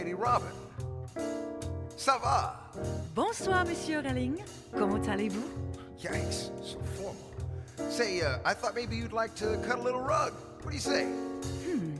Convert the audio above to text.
Lady Robin. Ça va? Bonsoir, Monsieur Relling. Comment allez-vous? Yikes, so formal. Say, I thought maybe you'd like to cut a little rug. What do you say?